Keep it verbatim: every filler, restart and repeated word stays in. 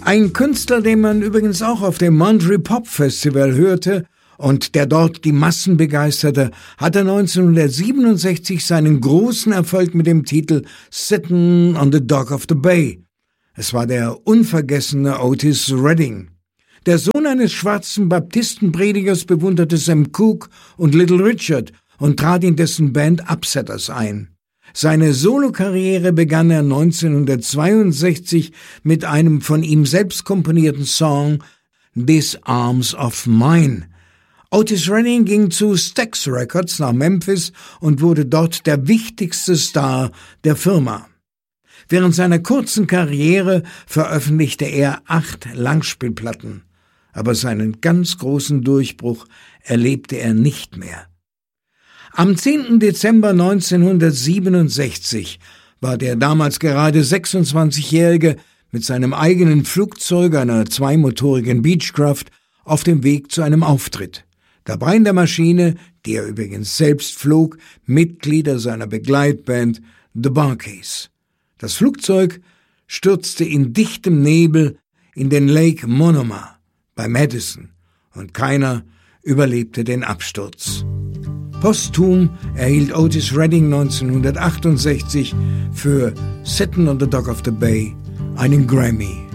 Ein Künstler, den man übrigens auch auf dem Monterey Pop Festival hörte und der dort die Massen begeisterte, hatte neunzehnhundertsiebenundsechzig seinen großen Erfolg mit dem Titel Sittin' on the Dock of the Bay. Es war der unvergessene Otis Redding. Der Sohn eines schwarzen Baptistenpredigers bewunderte Sam Cooke und Little Richard und trat in dessen Band Upsetters ein. Seine Solokarriere begann er neunzehnhundertzweiundsechzig mit einem von ihm selbst komponierten Song These Arms of Mine. Otis Redding ging zu Stax Records nach Memphis und wurde dort der wichtigste Star der Firma. Während seiner kurzen Karriere veröffentlichte er acht Langspielplatten, aber seinen ganz großen Durchbruch erlebte er nicht mehr. Am zehnten Dezember neunzehnhundertsiebenundsechzig war der damals gerade sechsundzwanzigjährige mit seinem eigenen Flugzeug, einer zweimotorigen Beechcraft, auf dem Weg zu einem Auftritt. Dabei in der Maschine, die er übrigens selbst flog, Mitglieder seiner Begleitband The Barkeys. Das Flugzeug stürzte in dichtem Nebel in den Lake Monoma bei Madison und keiner überlebte den Absturz. Posthum erhielt Otis Redding neunzehnhundertachtundsechzig für Sittin' on the Dock of the Bay einen Grammy.